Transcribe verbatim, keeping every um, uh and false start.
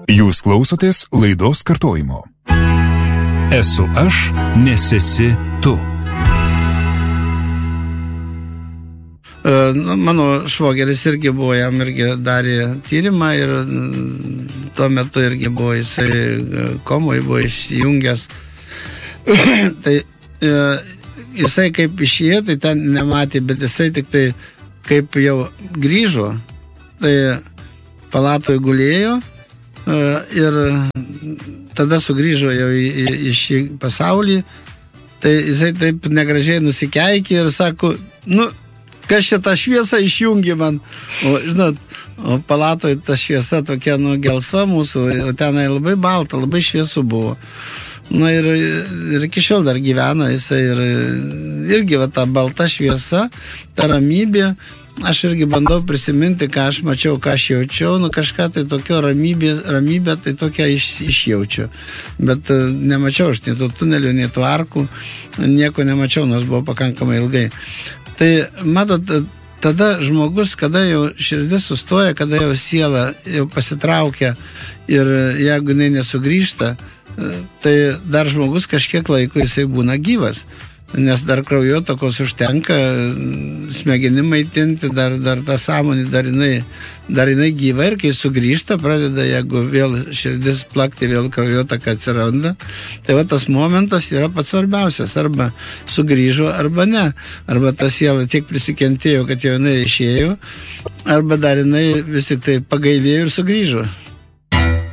Jūs klausotės laidos kartojimo. Esu aš, nes esi tu. Mano švogeris irgi buvo, jam irgi darė tyrimą ir tuo metu irgi buvo, jisai komoj buvo išjungęs. Tai jisai kaip išėjo, tai ten nematė, bet jisai tik tai kaip jau grįžo, tai palatoje gulėjo ir tada sugrįžo jau į, į, į šį pasaulį, tai jisai taip negražiai nusikeikė ir sako, nu, kas čia tą šviesą išjungė man. O, žinot, o palatoje ta šviesa tokia, nu, gelsva mūsų, o tenai labai balta, labai šviesu buvo. Na ir, ir iki šiol dar gyvena jisai ir irgi va ta balta šviesa, ta ramybė. Aš irgi bandau prisiminti, ką aš mačiau, ką aš jaučiau, nu kažką tai tokio ramybė, ramybė tai tokia iš, išjaučiu. Bet uh, nemačiau aš nei tų tunelių, nei tų arkų, nieko nemačiau, nors buvo pakankamai ilgai. Tai, matot, tada žmogus, kada jau širdis sustoja, kada jau siela jau pasitraukia ir jeigu jinai nesugrįžta, tai dar žmogus kažkiek laiko jisai būna gyvas. Nes dar kraujotakos užtenka, smegenim maitinti, dar, dar tą sąmonį, dar jinai, dar jinai gyva ir kai sugrįžta, pradeda, jeigu vėl širdis plakti, vėl kraujotaka atsiranda, tai va tas momentas yra pats svarbiausias, arba sugrįžo, arba ne, arba ta siela tiek prisikentėjo, kad jau jinai išėjo, arba dar jinai vis tik tai pagailėjo ir sugrįžo.